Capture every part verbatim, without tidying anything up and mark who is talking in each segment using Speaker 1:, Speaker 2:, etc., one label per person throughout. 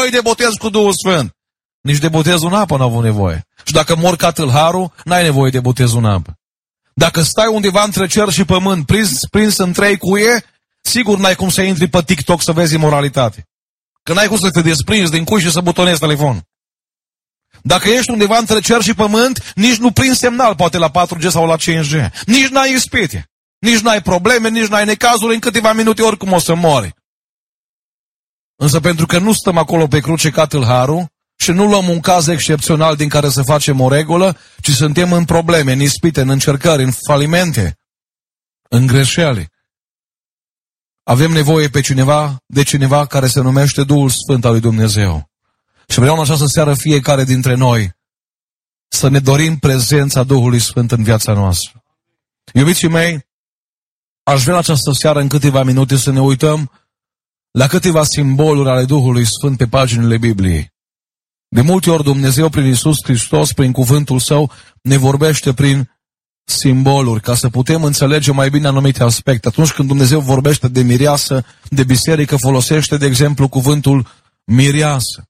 Speaker 1: nevoie de botez cu Duhul Sfânt. Nici de botezul în apă n-au avut nevoie. Și dacă mor ca tâlharul, n-ai nevoie de botezul în apă. Dacă stai undeva între cer și pământ, prins, prins în trei cuie, sigur n-ai cum să intri pe TikTok să vezi imoralitate. Că n-ai cum să te desprinzi din cui și să butonezi telefonul. Dacă ești undeva între cer și pământ, nici nu prinzi semnal, poate la patru G sau la cinci G. Nici n-ai ispite. Nici n-ai probleme, nici n-ai necazuri, în câteva minute oricum o să mori. Însă pentru că nu stăm acolo pe cruce ca tâlharul și nu luăm un caz excepțional din care să facem o regulă, ci suntem în probleme, în ispite, în încercări, în falimente, în greșeli. Avem nevoie pe cineva, de cineva care se numește Duhul Sfânt al lui Dumnezeu. Și vreau în această seară fiecare dintre noi să ne dorim prezența Duhului Sfânt în viața noastră. Iubiții mei, aș vrea în această seară în câteva minute să ne uităm la câteva simboluri ale Duhului Sfânt pe paginile Bibliei. De multe ori Dumnezeu prin Iisus Hristos, prin cuvântul Său, ne vorbește prin simboluri, ca să putem înțelege mai bine anumite aspecte. Atunci când Dumnezeu vorbește de mireasă, de biserică, folosește, de exemplu, cuvântul mireasă.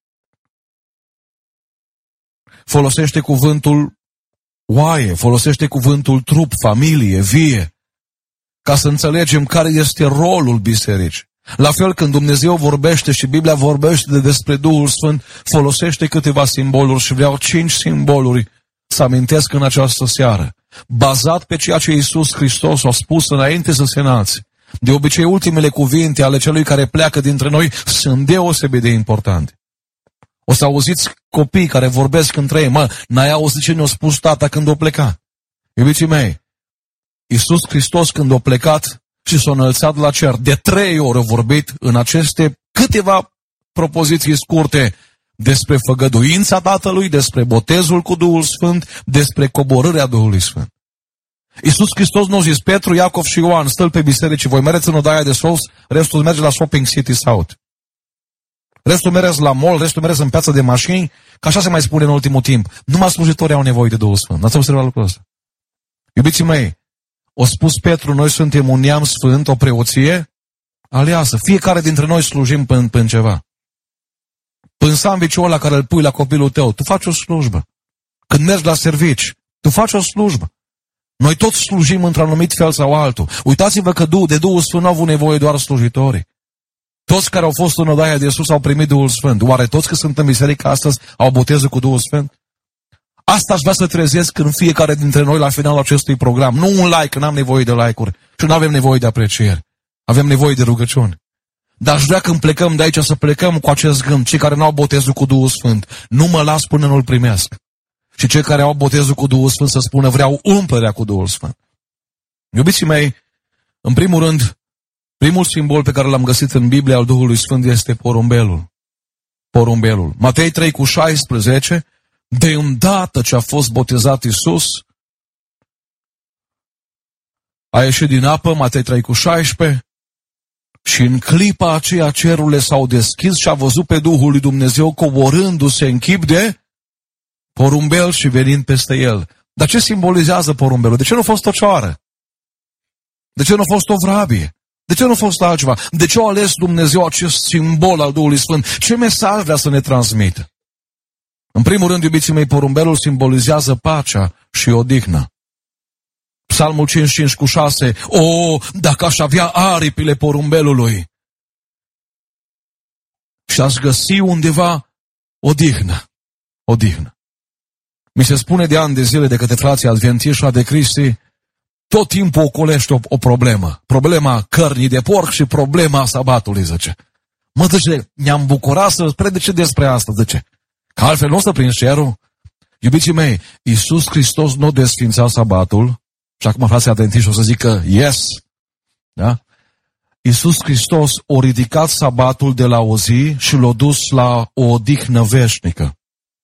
Speaker 1: Folosește cuvântul oaie, folosește cuvântul trup, familie, vie, ca să înțelegem care este rolul bisericii. La fel, când Dumnezeu vorbește și Biblia vorbește despre Duhul Sfânt, folosește câteva simboluri și vreau cinci simboluri să amintesc în această seară, bazat pe ceea ce Iisus Hristos a spus înainte să se înalțe. De obicei, ultimele cuvinte ale celui care pleacă dintre noi sunt deosebit de importante. O să auziți copii care vorbesc între ei, mă, n-ai auzit ce ne-a spus tata când o pleca? Iubiții mei, Iisus Hristos când a plecat și s-a înălțat la cer, de trei ori a vorbit în aceste câteva propoziții scurte despre făgăduința Tatălui, despre botezul cu Duhul Sfânt, despre coborârea Duhului Sfânt. Iisus Hristos nu a zis, Petru, Iacov și Ioan, stăl pe biserici, voi mergeți în odaia de sos, restul merge la Shopping City South. Restul mergeți la mall, restul mergeți în piața de mașini, că așa se mai spune în ultimul timp. Numai slujitorii au nevoie de Duhul Sfânt. N-ați observat lucrul ăsta? Iubiții mei, o spus Petru, noi suntem un neam sfânt, o preoție aleasă. Fiecare dintre noi slujim până pân ceva. Până sandwich-ul ăla care îl pui la copilul tău, tu faci o slujbă. Când mergi la servici, tu faci o slujbă. Noi toți slujim într-un anumit fel sau altul. Uitați-vă că de Duhul Sfânt nu au avut nevoie doar slujitorii. Toți care au fost în odaia de sus au primit Duhul Sfânt. Oare toți că sunt în biserică astăzi au botezul cu Duhul Sfânt? Asta aș vrea să trezesc în fiecare dintre noi la finalul acestui program. Nu un like, că n-am nevoie de like-uri și nu avem nevoie de aprecieri. Avem nevoie de rugăciuni. Dar aș vrea când plecăm de aici să plecăm cu acest gând. Cei care nu au botezul cu Duhul Sfânt, nu mă las până nu-l primesc. Și cei care au botezul cu Duhul Sfânt să spună, vreau umplerea cu Duhul Sfânt. Iubiții mei, în primul rând, primul simbol pe care l-am găsit în Biblia al Duhului Sfânt este porumbelul. Porumbelul. Matei trei cu șaisprezece, de îndată ce a fost botezat Iisus, a ieșit din apă, Matei trei cu șaisprezece, și în clipa aceea cerurile s-au deschis și a văzut pe Duhul lui Dumnezeu coborându-se în chip de porumbel și venind peste el. Dar ce simbolizează porumbelul? De ce nu a fost o cioară? De ce nu a fost o vrabie? De ce nu a fost altceva? De ce a ales Dumnezeu acest simbol al Duhului Sfânt? Ce mesaj vrea să ne transmită? În primul rând, iubiții mei, porumbelul simbolizează pacea și odihna. Psalmul cincizeci și cinci cu șase, o, dacă aș avea aripile porumbelului și aș găsi undeva odihnă, odihnă. Mi se spune de ani de zile de către frații adventiști de Cristi, tot timpul ocolește o, o problemă. Problema cărnii de porc și problema sabatului, zice. Mă, zice, ne-am bucurat să predice despre asta, zice. Că altfel nu o să prin cerul. Iubiții mei, Iisus Hristos nu desfința sabatul, și acum frații adventiști o să zică, yes, da? Iisus Hristos a ridicat sabatul de la o zi și l-a dus la o odihnă veșnică.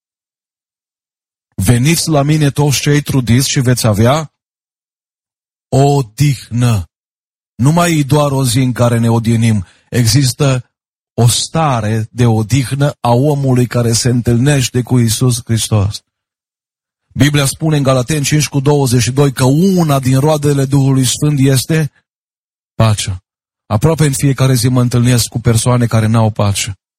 Speaker 1: Veniți la mine toți cei trudiți și veți avea o odihnă. Nu mai e doar o zi în care ne odihnim. Există o stare de odihnă a omului care se întâlnește cu Iisus Hristos. Biblia spune în Galateni cinci cu douăzeci și doi că una din roadele Duhului Sfânt este pacea. Aproape în fiecare zi mă întâlnesc cu persoane care n-au pace.